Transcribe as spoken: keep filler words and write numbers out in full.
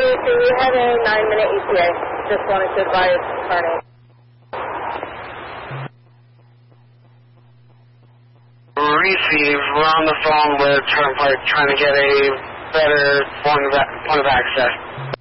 Houston, you have a nine-minute E T A. Just wanted to advise Carney. Receive. We're on the phone with Turnpike trying to get a better point of, point of access.